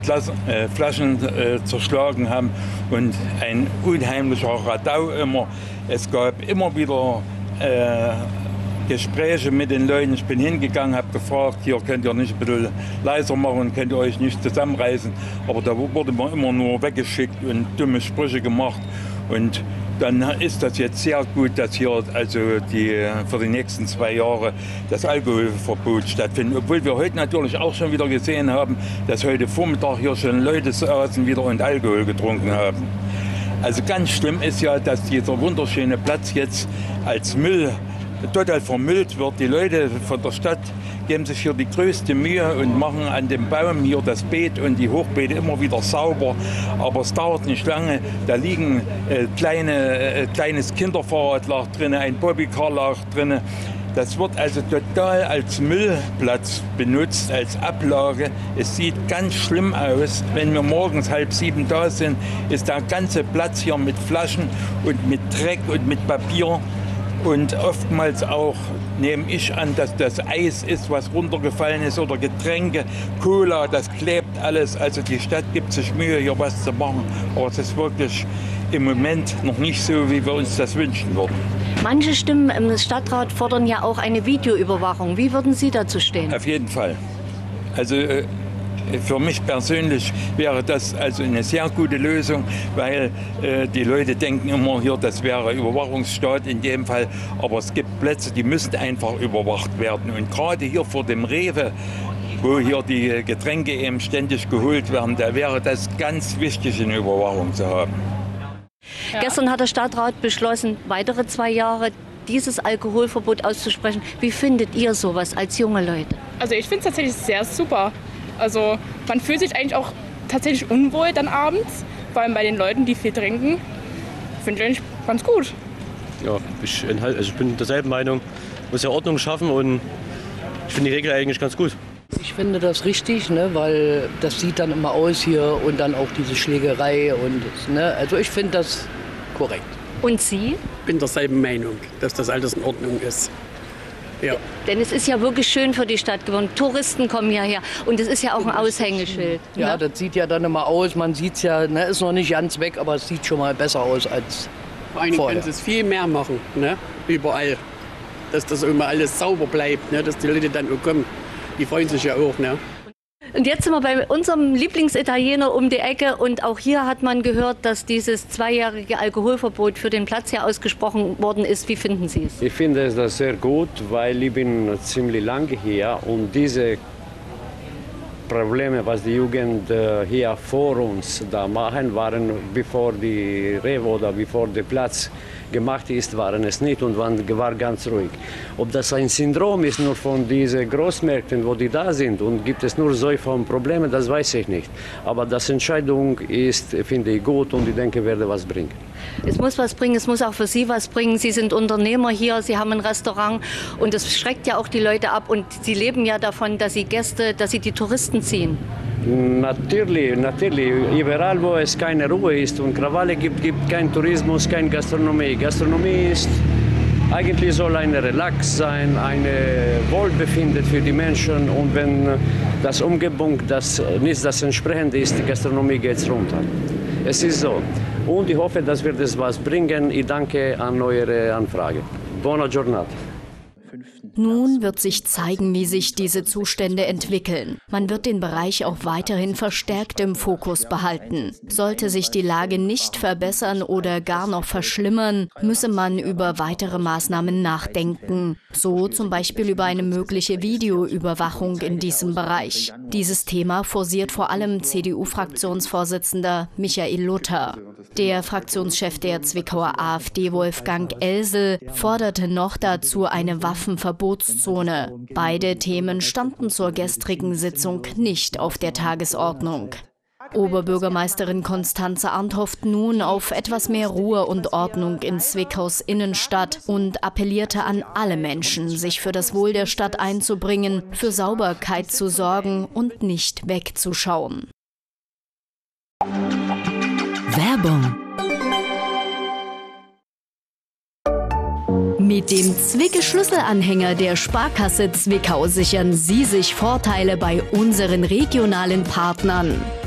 Flaschen zerschlagen haben und ein unheimlicher Radau immer. Es gab immer wieder Gespräche mit den Leuten. Ich bin hingegangen, habe gefragt, hier könnt ihr nicht ein bisschen leiser machen, könnt ihr euch nicht zusammenreißen. Aber da wurde man immer nur weggeschickt und dumme Sprüche gemacht. Und dann ist das jetzt sehr gut, dass hier also für die nächsten 2 Jahre das Alkoholverbot stattfindet. Obwohl wir heute natürlich auch schon wieder gesehen haben, dass heute Vormittag hier schon Leute saßen wieder und Alkohol getrunken haben. Also ganz schlimm ist ja, dass dieser wunderschöne Platz jetzt als Müll total vermüllt wird. Die Leute von der Stadt geben sich hier die größte Mühe und machen an dem Baum hier das Beet und die Hochbeete immer wieder sauber. Aber es dauert nicht lange. Da liegen kleines Kinderfahrrad lag drin, ein Bobbycar lag drin. Das wird also total als Müllplatz benutzt, als Ablage. Es sieht ganz schlimm aus. Wenn wir morgens 6:30 da sind, ist der ganze Platz hier mit Flaschen und mit Dreck und mit Papier. Und oftmals auch nehme ich an, dass das Eis ist, was runtergefallen ist oder Getränke, Cola, das klebt alles. Also die Stadt gibt sich Mühe, hier was zu machen. Aber es ist wirklich im Moment noch nicht so, wie wir uns das wünschen würden. Manche Stimmen im Stadtrat fordern ja auch eine Videoüberwachung. Wie würden Sie dazu stehen? Auf jeden Fall. Also für mich persönlich wäre das also eine sehr gute Lösung, weil die Leute denken immer hier, das wäre Überwachungsstaat in dem Fall. Aber es gibt Plätze, die müssen einfach überwacht werden. Und gerade hier vor dem Rewe, wo hier die Getränke eben ständig geholt werden, da wäre das ganz wichtig, eine Überwachung zu haben. Ja. Gestern hat der Stadtrat beschlossen, weitere 2 Jahre dieses Alkoholverbot auszusprechen. Wie findet ihr sowas als junge Leute? Also ich finde es tatsächlich sehr super. Also man fühlt sich eigentlich auch tatsächlich unwohl dann abends, vor allem bei den Leuten, die viel trinken. Finde ich eigentlich ganz gut. Ja, ich bin derselben Meinung. Muss ja Ordnung schaffen und ich finde die Regel eigentlich ganz gut. Ich finde das richtig, ne, weil das sieht dann immer aus hier und dann auch diese Schlägerei. Also ich finde das korrekt. Und Sie? Ich bin derselben Meinung, dass das alles in Ordnung ist. Ja. Denn es ist ja wirklich schön für die Stadt geworden. Touristen kommen hierher und es ist ja auch ein Aushängeschild. Ja, ne? Das sieht ja dann immer aus. Man sieht es ja, ne, ist noch nicht ganz weg, aber es sieht schon mal besser aus als vor allem können sie es viel mehr machen, ne, überall. Dass das immer alles sauber bleibt, ne, dass die Leute dann auch kommen. Die freuen sich ja auch. Ne? Und jetzt sind wir bei unserem Lieblingsitaliener um die Ecke und auch hier hat man gehört, dass dieses 2-jährige Alkoholverbot für den Platz hier ausgesprochen worden ist. Wie finden Sie es? Ich finde das sehr gut, weil ich bin ziemlich lange hier und diese Probleme, was die Jugend hier vor uns da machen, waren bevor die Rewe oder bevor der Platz gemacht ist, waren es nicht und war ganz ruhig. Ob das ein Syndrom ist nur von diesen Großmärkten, wo die da sind und gibt es nur solche Probleme, das weiß ich nicht. Aber das Entscheidung ist, finde ich, gut und ich denke, werde was bringen. Es muss was bringen, es muss auch für Sie was bringen. Sie sind Unternehmer hier, Sie haben ein Restaurant und das schreckt ja auch die Leute ab und Sie leben ja davon, dass Sie die Touristen ziehen. Natürlich. Überall, wo es keine Ruhe ist und Krawalle gibt, gibt kein Tourismus, keine Gastronomie. Gastronomie ist eigentlich soll ein Relax sein, ein Wohlbefinden für die Menschen und wenn das Umgebung nicht das entsprechend ist, die Gastronomie geht runter. Es ist so. Und ich hoffe, das wird es was bringen. Ich danke an eure Anfrage. Buona giornata. Nun wird sich zeigen, wie sich diese Zustände entwickeln. Man wird den Bereich auch weiterhin verstärkt im Fokus behalten. Sollte sich die Lage nicht verbessern oder gar noch verschlimmern, müsse man über weitere Maßnahmen nachdenken. So zum Beispiel über eine mögliche Videoüberwachung in diesem Bereich. Dieses Thema forciert vor allem CDU-Fraktionsvorsitzender Michael Luther. Der Fraktionschef der Zwickauer AfD, Wolfgang Elsel, forderte noch dazu eine Waffenverbotszone. Beide Themen standen zur gestrigen Sitzung nicht auf der Tagesordnung. Oberbürgermeisterin Constanze Arndt hofft nun auf etwas mehr Ruhe und Ordnung in Zwickaus Innenstadt und appellierte an alle Menschen, sich für das Wohl der Stadt einzubringen, für Sauberkeit zu sorgen und nicht wegzuschauen. Werbung. Mit dem Zwicke-Schlüsselanhänger der Sparkasse Zwickau sichern Sie sich Vorteile bei unseren regionalen Partnern.